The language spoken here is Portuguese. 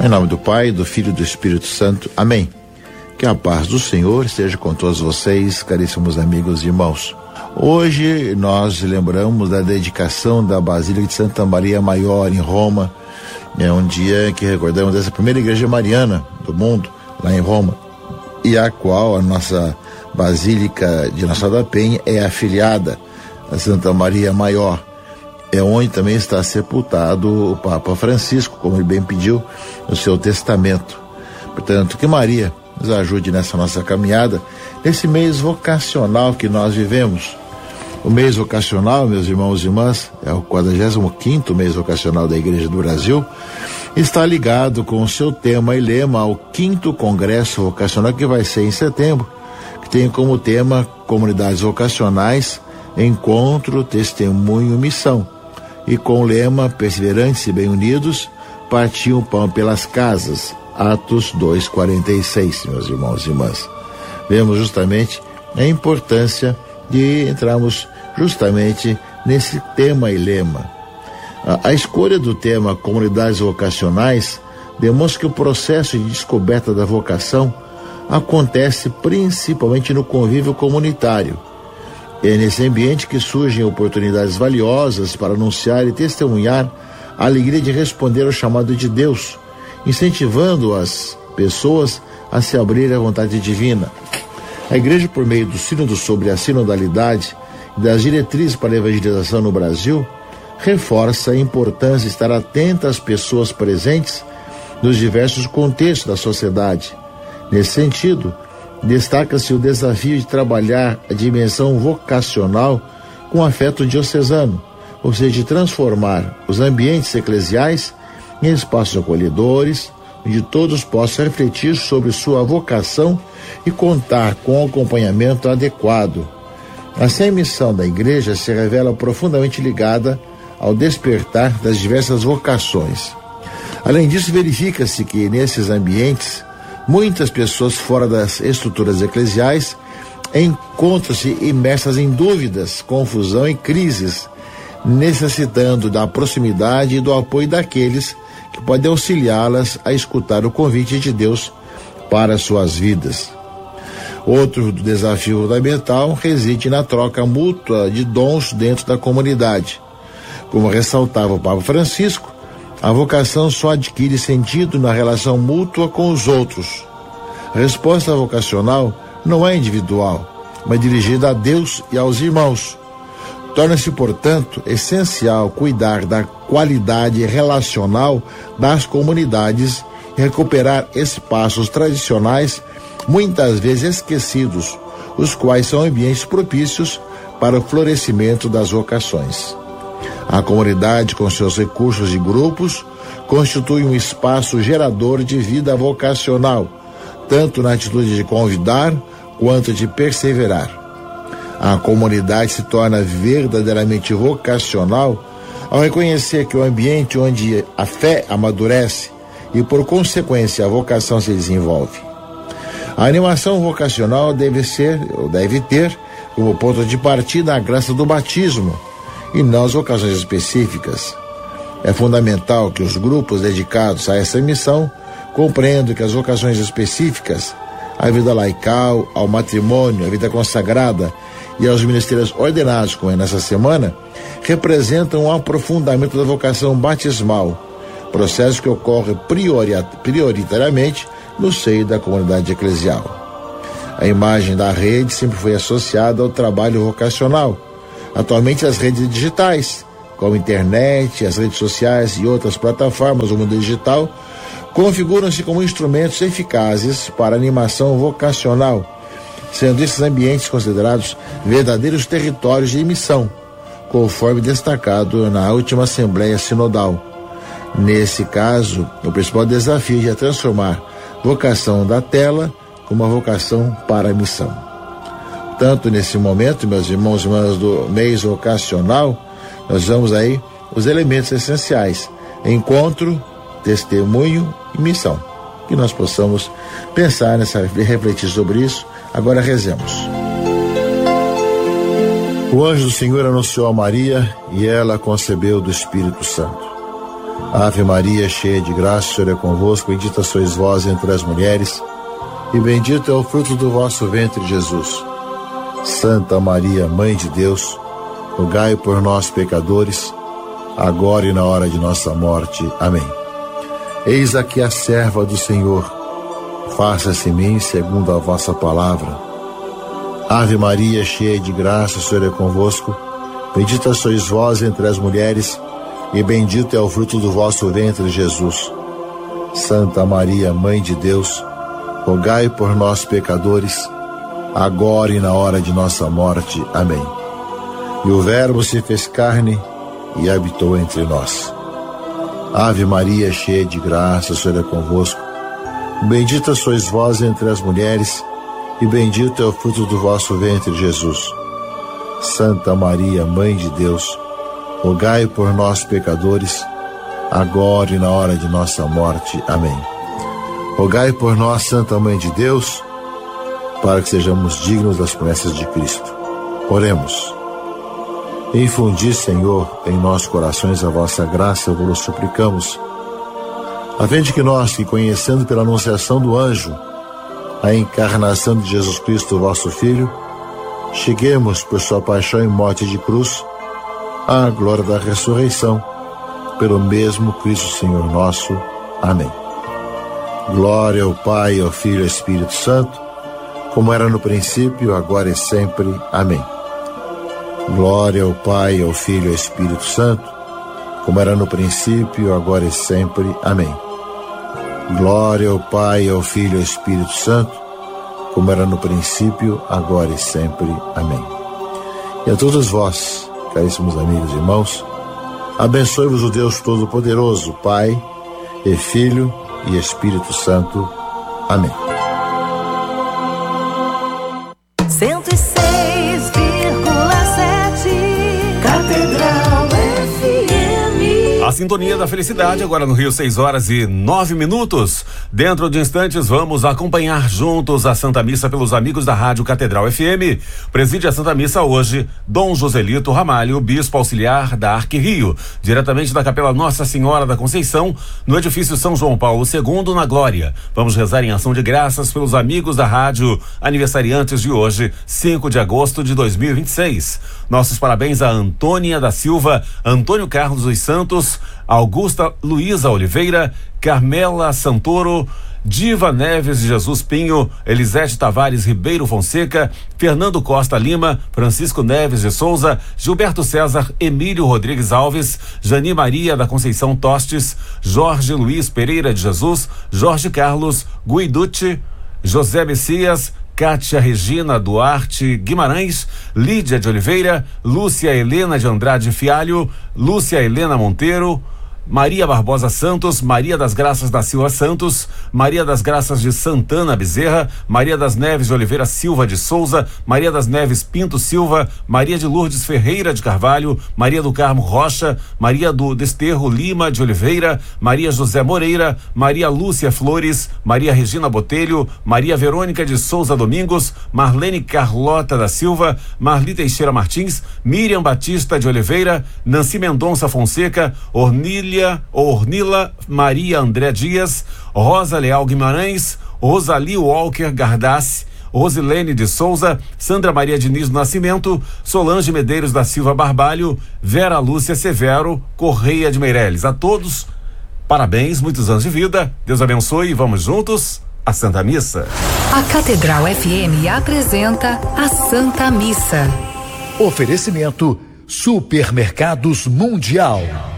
Em nome do Pai, do Filho e do Espírito Santo. Amém. Que a paz do Senhor esteja com todos vocês, caríssimos amigos e irmãos. Hoje nós lembramos da dedicação da Basílica de Santa Maria Maior em Roma. É um dia que recordamos dessa primeira igreja mariana do mundo, lá em Roma, e a qual a nossa Basílica de Nossa Senhora da Penha é afiliada a Santa Maria Maior. É onde também está sepultado o Papa Francisco, como ele bem pediu no seu testamento. Portanto, que Maria nos ajude nessa nossa caminhada, nesse mês vocacional que nós vivemos. O mês vocacional, meus irmãos e irmãs, é o 45º mês vocacional da Igreja do Brasil, está ligado com o seu tema e lema ao 5º Congresso Vocacional, que vai ser em setembro, que tem como tema Comunidades Vocacionais, Encontro, Testemunho, Missão. E com o lema Perseverantes e Bem Unidos, partiam o pão pelas casas. Atos 2:46, meus irmãos e irmãs. Vemos justamente a importância de entrarmos justamente nesse tema e lema. A escolha do tema Comunidades Vocacionais demonstra que o processo de descoberta da vocação acontece principalmente no convívio comunitário. É nesse ambiente que surgem oportunidades valiosas para anunciar e testemunhar a alegria de responder ao chamado de Deus, incentivando as pessoas a se abrirem à vontade divina. A Igreja, por meio do sínodo sobre a sinodalidade e das diretrizes para a evangelização no Brasil, reforça a importância de estar atenta às pessoas presentes nos diversos contextos da sociedade. Nesse sentido, destaca-se o desafio de trabalhar a dimensão vocacional com afeto diocesano, ou seja, de transformar os ambientes eclesiais em espaços acolhedores, onde todos possam refletir sobre sua vocação e contar com o acompanhamento adequado. Assim, a missão da Igreja se revela profundamente ligada ao despertar das diversas vocações. Além disso, verifica-se que nesses ambientes, muitas pessoas fora das estruturas eclesiais encontram-se imersas em dúvidas, confusão e crises, necessitando da proximidade e do apoio daqueles que podem auxiliá-las a escutar o convite de Deus para suas vidas. Outro desafio fundamental reside na troca mútua de dons dentro da comunidade. Como ressaltava o Papa Francisco, a vocação só adquire sentido na relação mútua com os outros. A resposta vocacional não é individual, mas dirigida a Deus e aos irmãos. Torna-se, portanto, essencial cuidar da qualidade relacional das comunidades e recuperar espaços tradicionais, muitas vezes esquecidos, os quais são ambientes propícios para o florescimento das vocações. A comunidade, com seus recursos e grupos, constitui um espaço gerador de vida vocacional, tanto na atitude de convidar quanto de perseverar. A comunidade se torna verdadeiramente vocacional ao reconhecer que o ambiente onde a fé amadurece e, por consequência, a vocação se desenvolve. A animação vocacional deve ter como ponto de partida a graça do batismo e não as ocasiões específicas. É fundamental que os grupos dedicados a essa missão compreendam que as vocações específicas, a vida laical, ao matrimônio, a vida consagrada e aos ministérios ordenados, como é nessa semana, representam um aprofundamento da vocação batismal, processo que ocorre prioritariamente no seio da comunidade eclesial. A imagem da rede sempre foi associada ao trabalho vocacional. Atualmente, as redes digitais, como a internet, as redes sociais e outras plataformas do mundo digital, configuram-se como instrumentos eficazes para a animação vocacional, sendo esses ambientes considerados verdadeiros territórios de missão, conforme destacado na última Assembleia Sinodal. Nesse caso, o principal desafio é transformar vocação da tela como uma vocação para a missão. Tanto nesse momento, meus irmãos e irmãs do mês vocacional, nós vamos aí os elementos essenciais: encontro, testemunho e missão. Que nós possamos pensar refletir sobre isso. Agora rezemos. O anjo do Senhor anunciou a Maria e ela concebeu do Espírito Santo. Ave Maria, cheia de graça, o Senhor é convosco, bendita sois vós entre as mulheres, e bendito é o fruto do vosso ventre, Jesus. Santa Maria, Mãe de Deus, rogai por nós, pecadores, agora e na hora de nossa morte. Amém. Eis aqui a serva do Senhor, faça-se em mim segundo a vossa palavra. Ave Maria, cheia de graça, o Senhor é convosco, bendita sois vós entre as mulheres, e bendito é o fruto do vosso ventre, Jesus. Santa Maria, Mãe de Deus, rogai por nós, pecadores, agora e na hora de nossa morte. Amém. E o Verbo se fez carne e habitou entre nós. Ave Maria, cheia de graça, o Senhor é convosco. Bendita sois vós entre as mulheres, e bendito é o fruto do vosso ventre, Jesus. Santa Maria, Mãe de Deus, rogai por nós, pecadores, agora e na hora de nossa morte. Amém. Rogai por nós, Santa Mãe de Deus, para que sejamos dignos das promessas de Cristo. Oremos. Infundi, Senhor, em nossos corações a vossa graça, vos suplicamos, a fim de que nós, que conhecendo pela anunciação do anjo a encarnação de Jesus Cristo, vosso Filho, cheguemos por sua paixão e morte de cruz à glória da ressurreição, pelo mesmo Cristo Senhor nosso. Amém. Glória ao Pai, ao Filho e ao Espírito Santo, como era no princípio, agora e sempre. Amém. Glória ao Pai, ao Filho e ao Espírito Santo, como era no princípio, agora e sempre. Amém. Glória ao Pai, ao Filho e ao Espírito Santo, como era no princípio, agora e sempre. Amém. E a todos vós, caríssimos amigos e irmãos, abençoe-vos o Deus Todo-Poderoso, Pai e Filho e Espírito Santo. Amém. 106,7 Catedral FM. A sintonia da felicidade, agora no Rio, 6h09. Dentro de instantes, vamos acompanhar juntos a Santa Missa pelos amigos da Rádio Catedral FM. Preside a Santa Missa hoje, Dom Joselito Ramalho, Bispo Auxiliar da Arquirio, diretamente da Capela Nossa Senhora da Conceição, no edifício São João Paulo II, na Glória. Vamos rezar em ação de graças pelos amigos da rádio, aniversariantes de hoje, 5 de agosto de 2026. Nossos parabéns a Antônia da Silva, Antônio Carlos dos Santos, Augusta Luísa Oliveira, Carmela Santoro, Diva Neves de Jesus Pinho, Elisete Tavares Ribeiro Fonseca, Fernando Costa Lima, Francisco Neves de Souza, Gilberto César Emílio Rodrigues Alves, Jani Maria da Conceição Tostes, Jorge Luiz Pereira de Jesus, Jorge Carlos Guiducci, José Messias, Kátia Regina Duarte Guimarães, Lídia de Oliveira, Lúcia Helena de Andrade Fialho, Lúcia Helena Monteiro, Maria Barbosa Santos, Maria das Graças da Silva Santos, Maria das Graças de Santana Bezerra, Maria das Neves de Oliveira Silva de Souza, Maria das Neves Pinto Silva, Maria de Lourdes Ferreira de Carvalho, Maria do Carmo Rocha, Maria do Desterro Lima de Oliveira, Maria José Moreira, Maria Lúcia Flores, Maria Regina Botelho, Maria Verônica de Souza Domingos, Marlene Carlota da Silva, Marli Teixeira Martins, Miriam Batista de Oliveira, Nancy Mendonça Fonseca, Ornila Maria André Dias, Rosa Leal Guimarães, Rosali Walker Gardassi, Rosilene de Souza, Sandra Maria Diniz do Nascimento, Solange Medeiros da Silva Barbalho, Vera Lúcia Severo Correia de Meireles. A todos, parabéns, muitos anos de vida, Deus abençoe e vamos juntos à Santa Missa. A Catedral FM apresenta a Santa Missa. Oferecimento Supermercados Mundial.